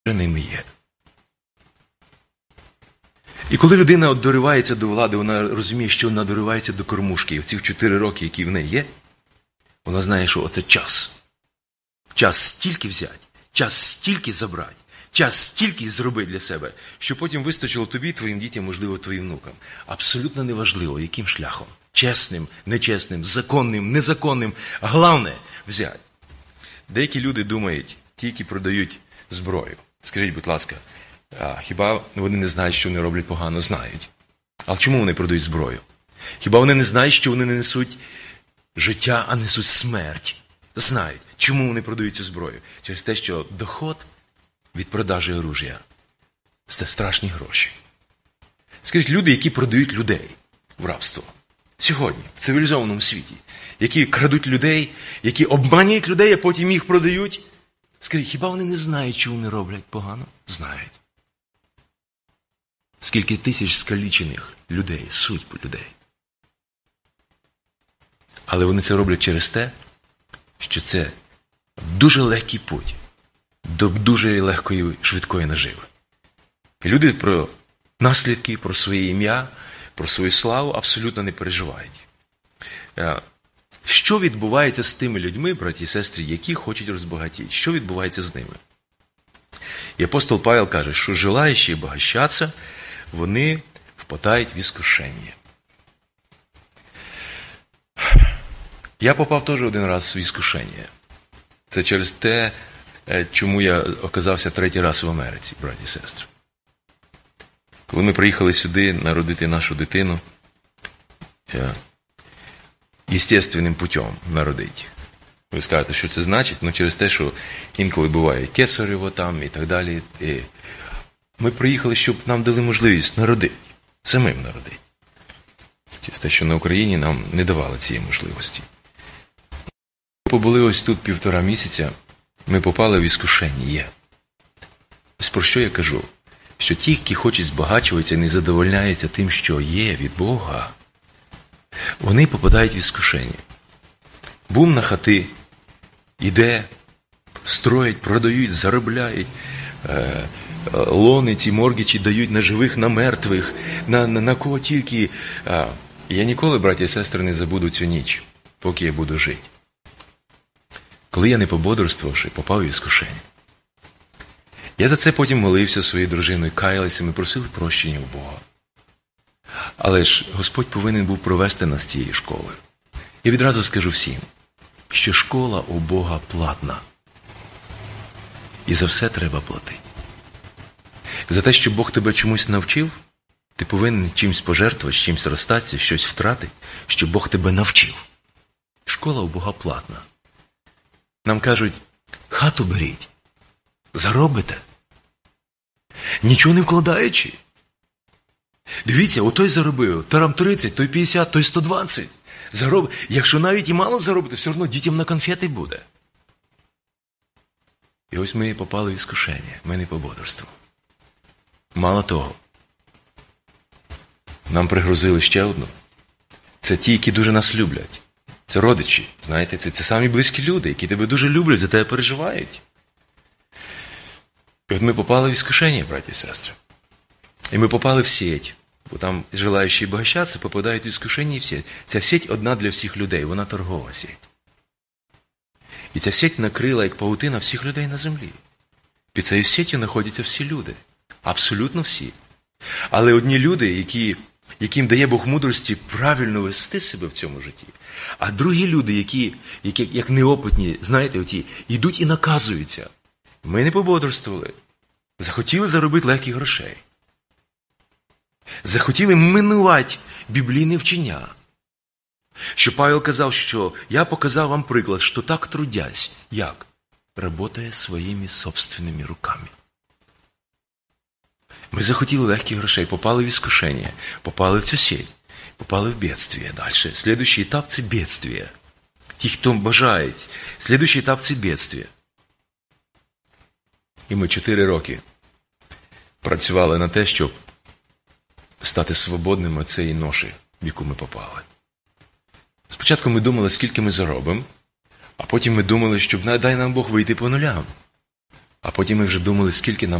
ними є. І коли людина доривається до влади, вона розуміє, що вона доривається до кормушки. І в ці 4 роки, які в неї є, вона знає, що оце час. Час стільки взяти, час стільки забрати, час стільки зробити для себе, що потім вистачило тобі, твоїм дітям, можливо, твоїм внукам. Абсолютно неважливо, яким шляхом. Чесним, нечесним, законним, незаконним. Головне – взяти. Деякі люди думають, ті, які продають зброю. Скажіть, будь ласка, хіба вони не знають, що вони роблять погано? Знають. Але чому вони продають зброю? Хіба вони не знають, що вони не несуть життя, а несуть смерть? Знають. Чому вони продають цю зброю? Через те, що доход від продажі оружия – це страшні гроші. Скажіть, люди, які продають людей в рабство сьогодні, в цивілізованому світі, які крадуть людей, які обманюють людей, а потім їх продають. Скажіть, хіба вони не знають, що вони роблять погано? Знають. Скільки тисяч скалічених людей, судьб людей. Але вони це роблять через те, що це дуже легкий путь до дуже легкої, швидкої наживи. І люди про наслідки, про своє ім'я, про свою славу абсолютно не переживають. Що відбувається з тими людьми, браті і сестри, які хочуть розбагатіти? Що відбувається з ними? І апостол Павел каже, що желаючи обогащаться, вони впадають в іскушення. Я попав теж один раз в іскушення. Це через те, чому я оказався 3-й раз в Америці, браті і сестри. Коли ми приїхали сюди народити нашу дитину, естественним путем народити. Ви скажете, що це значить? Ну, через те, що інколи буває кесарево там і так далі. І ми приїхали, щоб нам дали можливість народити, самим народити. Через те, що на Україні нам не давали цієї можливості. Ми побули ось тут 1,5 місяця, ми попали в іскушення. Ось про що я кажу? Що ті, які хочуть збагачуватися і не задовольняються тим, що є від Бога, вони попадають в іскушення. Бум на хати, іде, строять, продають, заробляють, лони ці моргічі дають на живих, на мертвих, на кого тільки. Я ніколи, браті і сестри, не забуду цю ніч, поки я буду жити. Коли я, не пободрствувавши, попав в іскушення. Я за це потім молився своєю дружиною, каялися, ми просили прощення у Бога. Але ж Господь повинен був провести нас цієї школи. Я відразу скажу всім, що школа у Бога платна. І за все треба платити. За те, що Бог тебе чомусь навчив, ти повинен чимось пожертвувати, чимось розстатися, щось втратити, що Бог тебе навчив. Школа у Бога платна. Нам кажуть, хату беріть, заробите, нічого не вкладаючи. Дивіться, отой заробив, там 30, той 50, той 120. Якщо навіть і мало заробити, все одно дітям на конфети буде. І ось ми попали в іскушення, ми не пободрствували. Мало того, нам пригрозили ще одну. Це ті, які дуже нас люблять. Це родичі, знаєте, це самі близькі люди, які тебе дуже люблять, за тебе переживають. І от ми попали в іскушення, браті і сестри. І ми попали в сеть. Бо там желаючі багащатися попадають в іскушення і в сеть. Ця сеть одна для всіх людей, вона торгова сеть. І ця сеть накрила, як павутина, всіх людей на землі. Під цією сетью знаходяться всі люди. Абсолютно всі. Але одні люди, яким дає Бог мудрості правильно вести себе в цьому житті. А другі люди, які як неопитні, знаєте, оті, йдуть і наказуються. Ми не пободрствували. Захотіли заробити легких грошей. Захотіли минувати біблійне вчення. Що Павел казав, що я показав вам приклад, що так трудясь. Як? Работає своїми собственними руками. Ми захотіли легких грошей, попали в іскушення, попали в цю сеть, попали в бедствие. Дальше. Слідуючий етап – це бедствие. Ті, хто бажає. Слідуючий етап – це бедствие. І ми 4 роки працювали на те, щоб стати свободними від цієї ноші, в яку ми попали. Спочатку ми думали, скільки ми заробимо, а потім ми думали, щоб дай нам Бог вийти по нулям. А потім ми вже думали, скільки нам